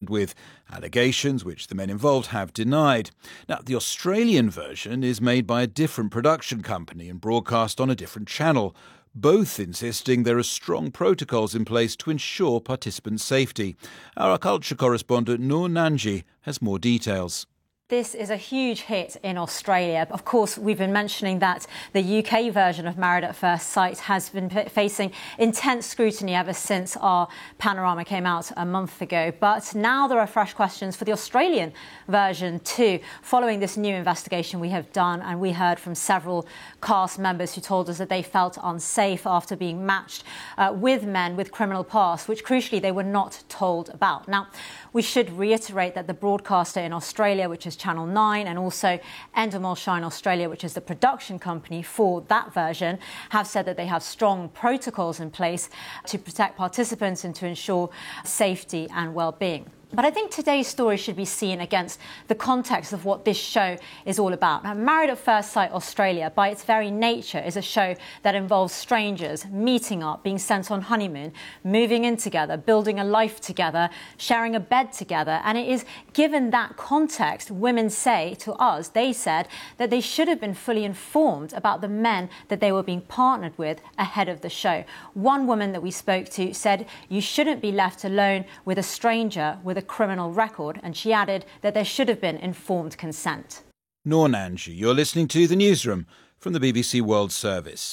with, allegations which the men involved have denied. Now, the Australian version is made by a different production company and broadcast on a different channel, both insisting there are strong protocols in place to ensure participant safety. Our culture correspondent Noor Nanji has more details. This is a huge hit in Australia. Of course, we've been mentioning that the UK version of Married at First Sight has been facing intense scrutiny ever since our panorama came out a month ago. But now there are fresh questions for the Australian version too, following this new investigation we have done. And we heard from several cast members who told us that they felt unsafe after being matched with men with criminal past, which crucially they were not told about. Now, we should reiterate that the broadcaster in Australia, which is Channel 9, and also Endemol Shine Australia, which is the production company for that version, have said that they have strong protocols in place to protect participants and to ensure safety and well-being. But I think today's story should be seen against the context of what this show is all about. Now, Married at First Sight Australia, by its very nature, is a show that involves strangers meeting up, being sent on honeymoon, moving in together, building a life together, sharing a bed together. And it is given that context, women say to us, they said that they should have been fully informed about the men that they were being partnered with ahead of the show. One woman that we spoke to said you shouldn't be left alone with a stranger with a criminal record, and she added that there should have been informed consent. Noor Nanji, you're listening to The Newsroom from the BBC World Service.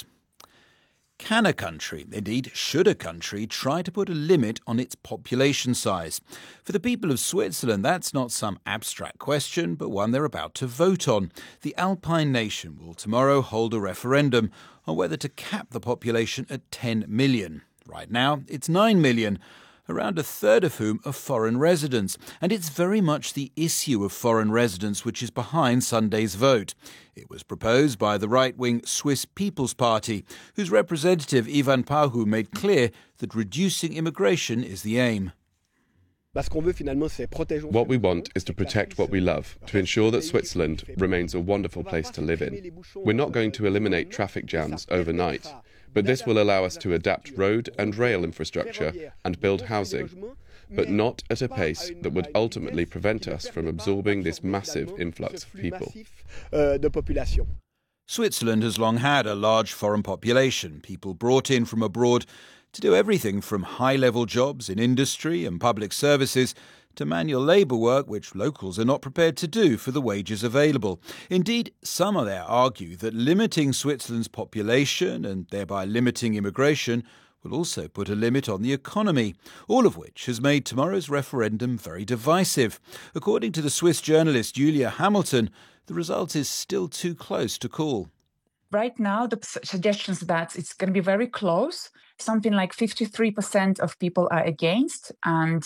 Can a country, indeed should a country, try to put a limit on its population size? For the people of Switzerland, that's not some abstract question, but one they're about to vote on. The Alpine nation will tomorrow hold a referendum on whether to cap the population at 10 million. Right now, it's 9 million. Around a third of whom are foreign residents. And it's very much the issue of foreign residents which is behind Sunday's vote. It was proposed by the right-wing Swiss People's Party, whose representative Ivan Pahu made clear that reducing immigration is the aim. What we want is to protect what we love, to ensure that Switzerland remains a wonderful place to live in. We're not going to eliminate traffic jams overnight, but this will allow us to adapt road and rail infrastructure and build housing, but not at a pace that would ultimately prevent us from absorbing this massive influx of people. Switzerland has long had a large foreign population, people brought in from abroad to do everything from high-level jobs in industry and public services to manual labour work which locals are not prepared to do for the wages available. Indeed, some there argue that limiting Switzerland's population and thereby limiting immigration will also put a limit on the economy, all of which has made tomorrow's referendum very divisive. According to the Swiss journalist Julia Hamilton, the result is still too close to call. Right now, the suggestions that it's going to be very close. Something like 53% of people are against and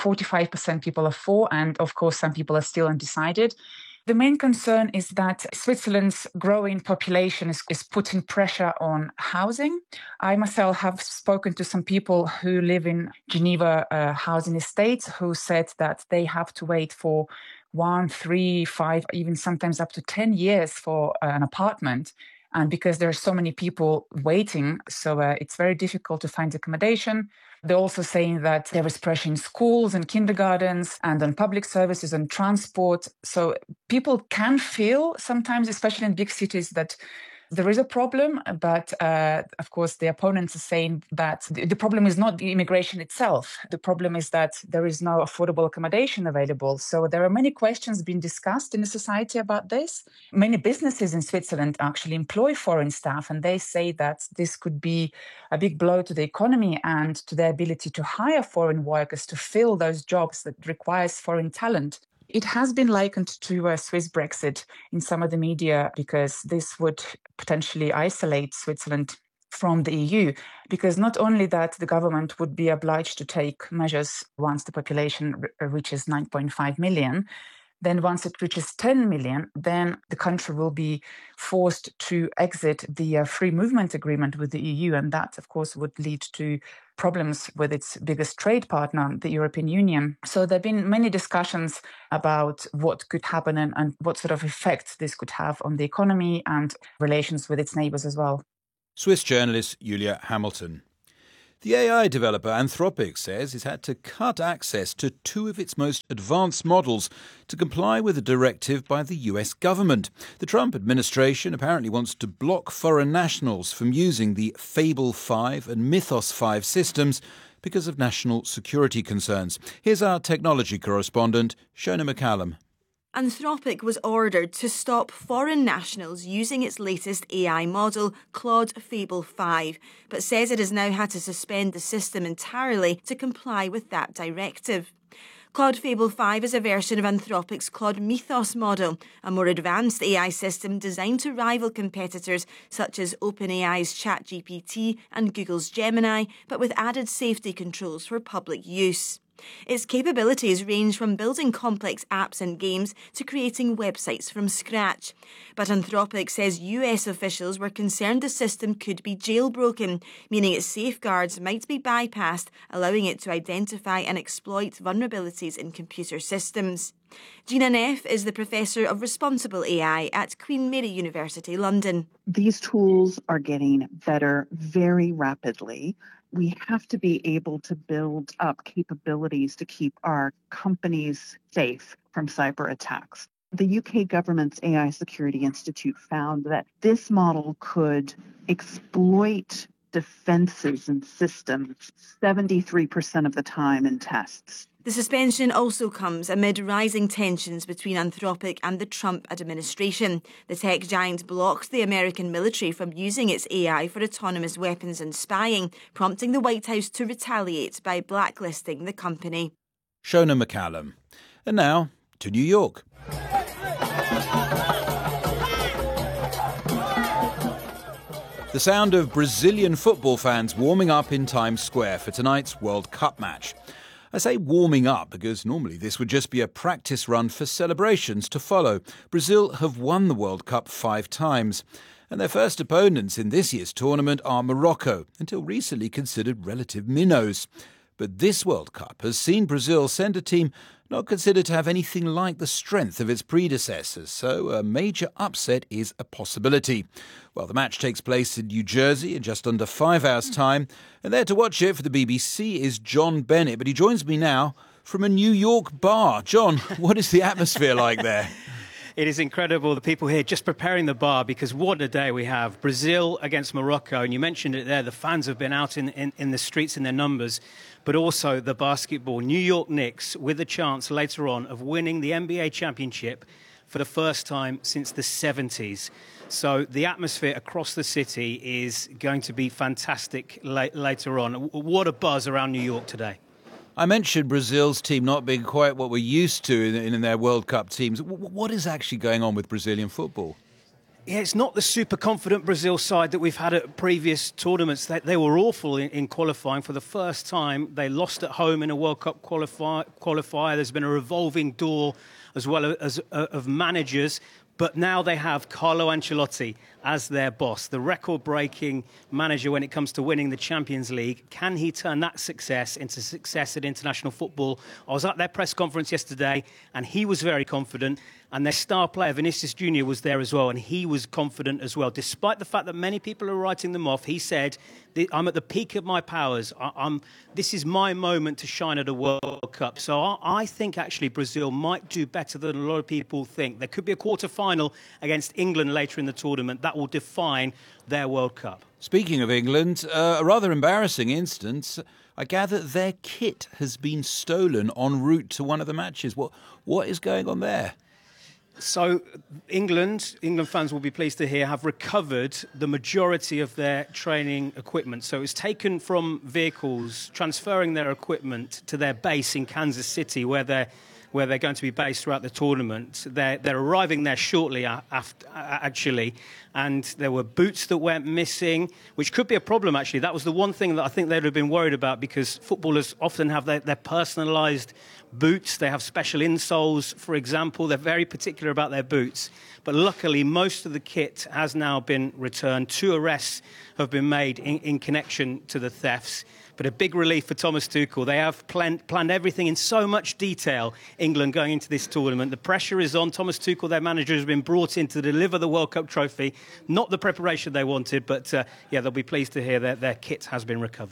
45% people are for. And of course, some people are still undecided. The main concern is that Switzerland's growing population is putting pressure on housing. I myself have spoken to some people who live in Geneva housing estates who said that they have to wait for 1, 3, 5, even sometimes up to 10 years for an apartment. And because there are so many people waiting, so it's very difficult to find accommodation. They're also saying that there is pressure in schools and kindergartens and on public services and transport. So people can feel sometimes, especially in big cities, that there is a problem, but of course the opponents are saying that the problem is not the immigration itself. The problem is that there is no affordable accommodation available. So there are many questions being discussed in the society about this. Many businesses in Switzerland actually employ foreign staff, and they say that this could be a big blow to the economy and to their ability to hire foreign workers to fill those jobs that requires foreign talent. It has been likened to a Swiss Brexit in some of the media because this would potentially isolate Switzerland from the EU, because not only that the government would be obliged to take measures once the population reaches 9.5 million, then once it reaches 10 million, then the country will be forced to exit the free movement agreement with the EU. And that, of course, would lead to problems with its biggest trade partner, the European Union. So there have been many discussions about what could happen and what sort of effect this could have on the economy and relations with its neighbours as well. Swiss journalist Julia Hamilton. The AI developer Anthropic says it's had to cut access to two of its most advanced models to comply with a directive by the US government. The Trump administration apparently wants to block foreign nationals from using the Fable 5 and Mythos 5 systems because of national security concerns. Here's our technology correspondent, Shona McCallum. Anthropic was ordered to stop foreign nationals using its latest AI model, Claude Fable 5, but says it has now had to suspend the system entirely to comply with that directive. Claude Fable 5 is a version of Anthropic's Claude Mythos model, a more advanced AI system designed to rival competitors such as OpenAI's ChatGPT and Google's Gemini, but with added safety controls for public use. Its capabilities range from building complex apps and games to creating websites from scratch. But Anthropic says US officials were concerned the system could be jailbroken, meaning its safeguards might be bypassed, allowing it to identify and exploit vulnerabilities in computer systems. Gina Neff is the Professor of Responsible AI at Queen Mary University, London. These tools are getting better very rapidly. We have to be able to build up capabilities to keep our companies safe from cyber attacks. The UK government's AI Security Institute found that this model could exploit defenses and systems 73% of the time in tests. The suspension also comes amid rising tensions between Anthropic and the Trump administration. The tech giant blocked the American military from using its AI for autonomous weapons and spying, prompting the White House to retaliate by blacklisting the company. Shona McCallum. And now to New York. The sound of Brazilian football fans warming up in Times Square for tonight's World Cup match. I say warming up because normally this would just be a practice run for celebrations to follow. Brazil have won the World Cup 5 times, and their first opponents in this year's tournament are Morocco, until recently considered relative minnows. But this World Cup has seen Brazil send a team not considered to have anything like the strength of its predecessors, so a major upset is a possibility. Well, the match takes place in New Jersey in just under 5 hours' time, and there to watch it for the BBC is John Bennett, but he joins me now from a New York bar. John, what is the atmosphere like there? It is incredible, the people here just preparing the bar, because what a day we have. Brazil against Morocco, and you mentioned it there, the fans have been out in the streets in their numbers, but also the basketball. New York Knicks with a chance later on of winning the NBA championship for the first time since the 70s. So the atmosphere across the city is going to be fantastic later on. What a buzz around New York today. I mentioned Brazil's team not being quite what we're used to in their World Cup teams. What is actually going on with Brazilian football? Yeah, it's not the super confident Brazil side that we've had at previous tournaments. They were awful in qualifying. For the first time, they lost at home in a World Cup qualifier. There's been a revolving door as well as of managers. But now they have Carlo Ancelotti as their boss, the record-breaking manager when it comes to winning the Champions League. Can he turn that success into success at international football? I was at their press conference yesterday, and he was very confident. And their star player, Vinicius Junior, was there as well, and he was confident as well. Despite the fact that many people are writing them off, he said, I'm at the peak of my powers. This is my moment to shine at a World Cup. So I think, actually, Brazil might do better than a lot of people think. There could be a quarter-final against England later in the tournament. That will define their World Cup. Speaking of England, a rather embarrassing instance. I gather their kit has been stolen en route to one of the matches. What is going on there? So England fans will be pleased to hear, have recovered the majority of their training equipment. So it's taken from vehicles, transferring their equipment to their base in Kansas City, where they're going to be based throughout the tournament. They're arriving there shortly after, actually, and there were boots that went missing, which could be a problem, actually. That was the one thing that I think they'd have been worried about, because footballers often have their personalised boots. They have special insoles, for example. They're very particular about their boots. But luckily, most of the kit has now been returned. 2 arrests have been made in connection to the thefts. But a big relief for Thomas Tuchel. They have planned everything in so much detail, England, going into this tournament. The pressure is on. Thomas Tuchel, their manager, has been brought in to deliver the World Cup trophy. Not the preparation they wanted, but they'll be pleased to hear that their kit has been recovered now.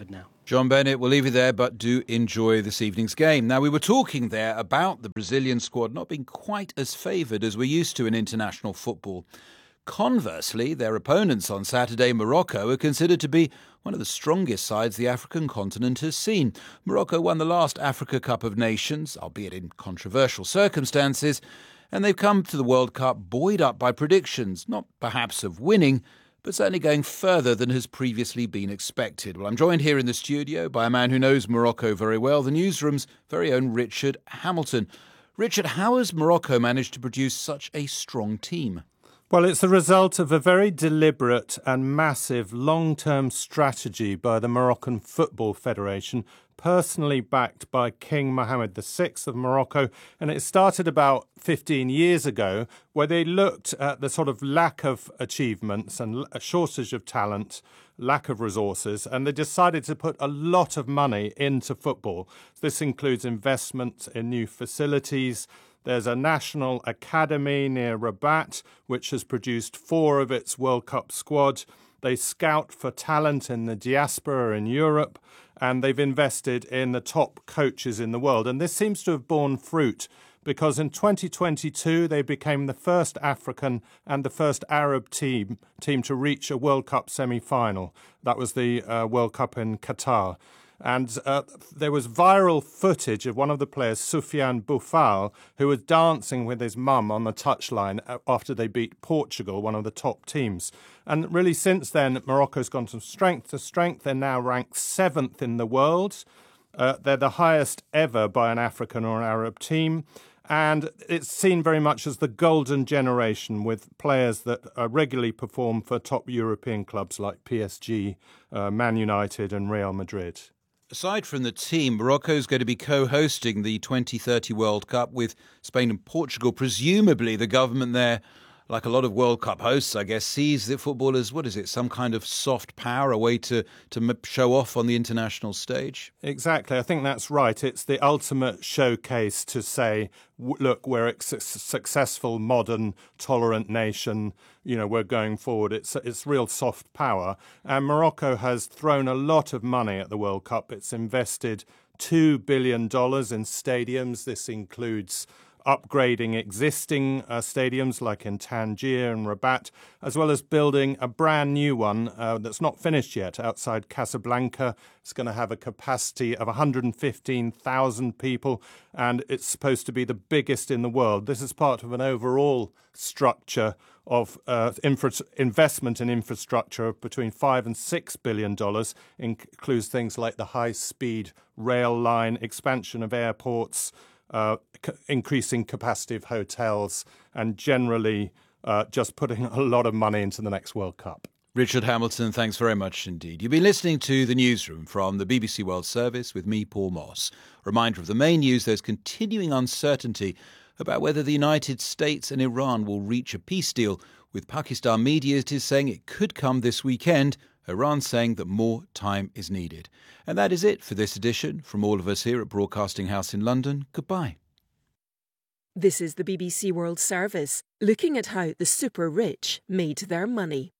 John Bennett, we'll leave you there, but do enjoy this evening's game. Now, we were talking there about the Brazilian squad not being quite as favoured as we're used to in international football. Conversely, their opponents on Saturday, Morocco, are considered to be one of the strongest sides the African continent has seen. Morocco won the last Africa Cup of Nations, albeit in controversial circumstances, and they've come to the World Cup buoyed up by predictions, not perhaps of winning, but certainly going further than has previously been expected. Well, I'm joined here in the studio by a man who knows Morocco very well, the newsroom's very own Richard Hamilton. Richard, how has Morocco managed to produce such a strong team? Well, it's the result of a very deliberate and massive long-term strategy by the Moroccan Football Federation, personally backed by King Mohammed VI of Morocco. And it started about 15 years ago, where they looked at the sort of lack of achievements and a shortage of talent, lack of resources, and they decided to put a lot of money into football. This includes investment in new facilities. There's a national academy near Rabat, which has produced 4 of its World Cup squad. They scout for talent in the diaspora in Europe, and they've invested in the top coaches in the world. And this seems to have borne fruit, because in 2022, they became the first African and the first Arab team to reach a World Cup semi-final. That was the World Cup in Qatar. And there was viral footage of one of the players, Soufiane Boufal, who was dancing with his mum on the touchline after they beat Portugal, one of the top teams. And really since then, Morocco's gone from strength to strength. They're now ranked 7th in the world. They're the highest ever by an African or an Arab team. And it's seen very much as the golden generation, with players that regularly perform for top European clubs like PSG, Man United and Real Madrid. Aside from the team, Morocco is going to be co-hosting the 2030 World Cup with Spain and Portugal. Presumably the government there, like a lot of World Cup hosts, I guess, sees that football as, some kind of soft power, a way to show off on the international stage? Exactly. I think that's right. It's the ultimate showcase to say, look, we're a successful, modern, tolerant nation. You know, we're going forward. It's real soft power. And Morocco has thrown a lot of money at the World Cup. It's invested $2 billion in stadiums. This includes upgrading existing stadiums like in Tangier and Rabat, as well as building a brand new one that's not finished yet outside Casablanca. It's going to have a capacity of 115,000 people, and it's supposed to be the biggest in the world. This is part of an overall structure of investment in infrastructure of between $5 and $6 billion. Includes things like the high-speed rail line, expansion of airports, increasing capacity of hotels, and generally just putting a lot of money into the next World Cup. Richard Hamilton, thanks very much indeed. You've been listening to The Newsroom from the BBC World Service with me, Paul Moss. Reminder of the main news: there's continuing uncertainty about whether the United States and Iran will reach a peace deal, with Pakistan media is saying it could come this weekend, Iran saying that more time is needed. And that is it for this edition. From all of us here at Broadcasting House in London, goodbye. This is the BBC World Service, looking at how the super rich made their money.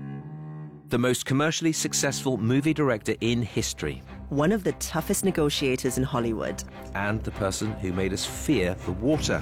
The most commercially successful movie director in history. One of the toughest negotiators in Hollywood. And the person who made us fear the water.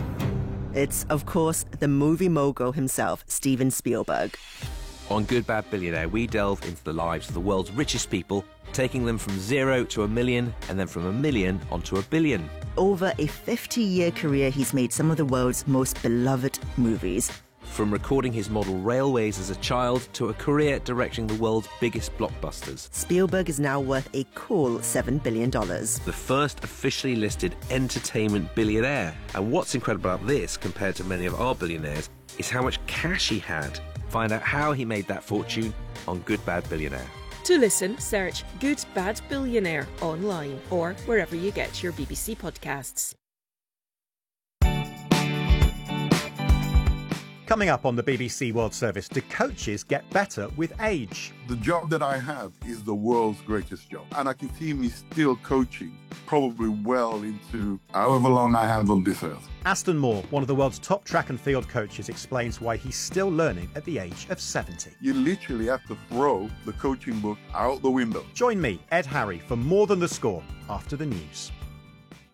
It's, of course, the movie mogul himself, Steven Spielberg. On Good Bad Billionaire, we delve into the lives of the world's richest people, taking them from 0 to 1 million, and then from 1 million onto 1 billion. Over a 50-year career, he's made some of the world's most beloved movies. From recording his model Railways as a child to a career directing the world's biggest blockbusters. Spielberg is now worth a cool $7 billion. The first officially listed entertainment billionaire. And what's incredible about this, compared to many of our billionaires, is how much cash he had. Find out how he made that fortune on Good Bad Billionaire. To listen, search Good Bad Billionaire online or wherever you get your BBC podcasts. Coming up on the BBC World Service, do coaches get better with age? The job that I have is the world's greatest job. And I can see me still coaching, probably well into however long I have on this earth. Aston Moore, one of the world's top track and field coaches, explains why he's still learning at the age of 70. You literally have to throw the coaching book out the window. Join me, Ed Harry, for More Than the Score after the news.